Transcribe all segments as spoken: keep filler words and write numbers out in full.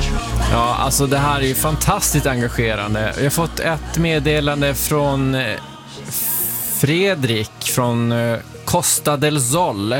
Ja, alltså det här är ju fantastiskt engagerande. Jag har fått ett meddelande från Fredrik från Costa del Sol.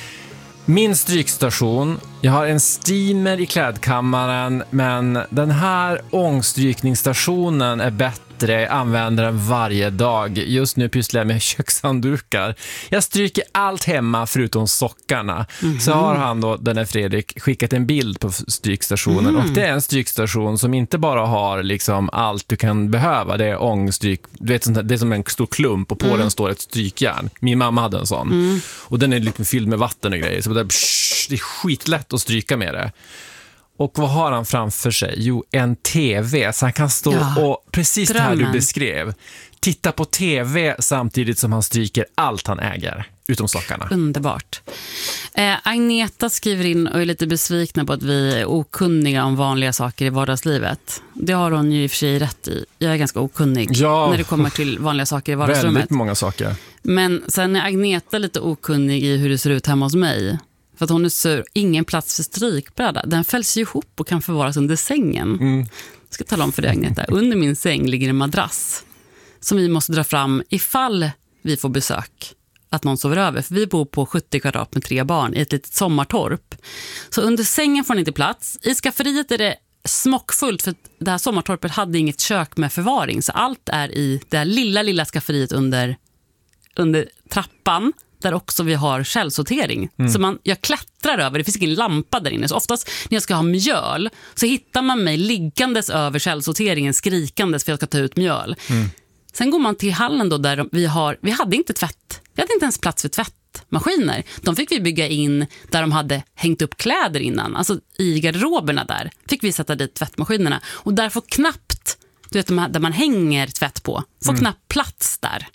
Min strykstation. Jag har en steamer i klädkammaren, men den här ångstrykningsstationen är bättre. Jag använder den varje dag. Just nu pysslar jag med kökshanddukar. Jag stryker allt hemma förutom sockarna. Mm-hmm. Så har han då, den här Fredrik, skickat en bild på strykstationen. Mm. Och det är en strykstation som inte bara har liksom allt du kan behöva. Det är ångstryk. Du vet, det är som en stor klump och på mm. den står ett strykjärn. Min mamma hade en sån. Mm. Och den är liksom fylld med vatten och grejer. Så det är, psh, det är skitlätt att stryka med det. Och vad har han framför sig? Jo, en tv. Så han kan stå ja, och, precis drömmen. Det här du beskrev, titta på tv samtidigt som han stryker allt han äger, utom sockarna. Underbart. Eh, Agneta skriver in och är lite besvikna på att vi är okunniga om vanliga saker i vardagslivet. Det har hon ju i och för sig rätt i. Jag är ganska okunnig ja, när det kommer till vanliga saker i vardagsrummet. Väldigt många saker. Men sen är Agneta lite okunnig i hur det ser ut hemma hos mig. För att hon är sur, ingen plats för strykbräda. Den fälls ju ihop och kan förvaras under sängen. Mm. Jag ska tala om för dig, Agneta. Under min säng ligger en madrass som vi måste dra fram ifall vi får besök. Att någon sover över. För vi bor på sjuttio kvadrat med tre barn i ett litet sommartorp. Så under sängen får ni inte plats. I skafferiet är det smockfullt, för det här sommartorpet hade inget kök med förvaring. Så allt är i det här lilla, lilla skafferiet under, under trappan. Där också vi har källsortering. Mm. Så man, jag klättrar över, det finns ingen lampa där inne. Så oftast när jag ska ha mjöl så hittar man mig liggandes över källsorteringen, skrikandes för att jag ska ta ut mjöl. Mm. Sen går man till hallen då där vi har, vi hade inte tvätt. Vi hade inte ens plats för tvättmaskiner. De fick vi bygga in där de hade hängt upp kläder innan. Alltså i garderoberna där fick vi sätta dit tvättmaskinerna. Och där får knappt, du vet, där man hänger tvätt på, får mm. knappt plats där.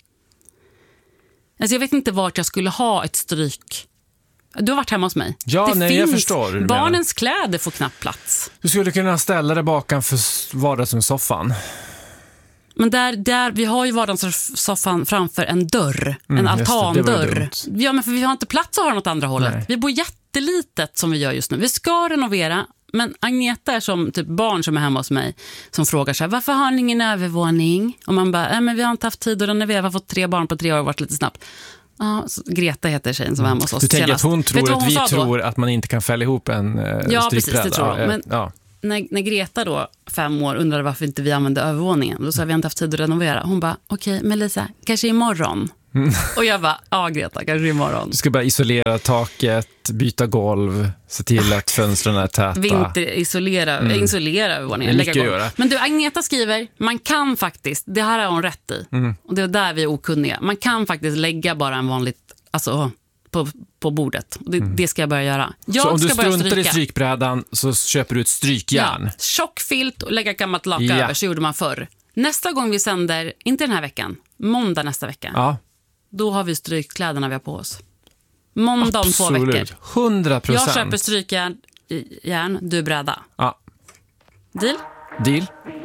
Alltså jag vet inte vart jag skulle ha ett stryk. Du har varit hemma hos mig. Ja, det nej, finns, jag förstår. barnens kläder får knappt plats. Du skulle kunna ställa det bakom för vardagsrumssoffan. Men där, där, vi har ju vardagssoffan framför en dörr. Mm, en altandörr. Ja, men för vi har inte plats att ha något andra hållet. Nej. Vi bor jättelitet som vi gör just nu. Vi ska renovera. Men Agneta är som typ barn som är hemma hos mig som frågar sig, varför har ni ingen övervåning? Och man bara, nej men vi har inte haft tid och renovera, vi har fått tre barn på tre år och varit lite snabbt. Ja, Greta heter tjejen som var hemma hos oss. Du tänker senast. att hon tror att vi tror då? Att man inte kan fälla ihop en uh, ja, precis, det tror jag. Men ja. när, när Greta då, fem år, undrade varför inte vi använde övervåningen, då sa vi inte haft tid att renovera. Hon bara, okej, okay, men Lisa, kanske imorgon. Mm. Och jag bara, ja Greta, kanske imorgon. Du ska bara isolera taket, byta golv, se till att fönstren är täta. Vinterisolera, mm. isolera övervåningen, lägga golv. Men du, Agneta skriver, man kan faktiskt, det här har hon rätt i, mm. och det är där vi är okunniga, man kan faktiskt lägga bara en vanligt, alltså på, på bordet. Och det, mm. det ska jag börja göra. Jag så om ska du struntar i strykbrädan så köper du ett strykjärn. Ja, tjock filt och lägga gammalt laka ja. över, så gjorde man förr. Nästa gång vi sänder, inte den här veckan, måndag nästa vecka. Ja. Då har vi strykkläderna vi har på oss. Måndag om två veckor. hundra procent. Jag köper strykjärn, järn, du bräda. Ja. Deal? Deal.